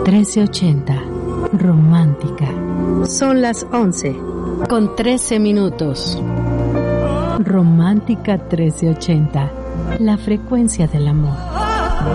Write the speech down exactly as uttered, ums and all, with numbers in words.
trece ochenta, romántica. Son las once, con trece minutos. Romántica trece ochenta, la frecuencia del amor.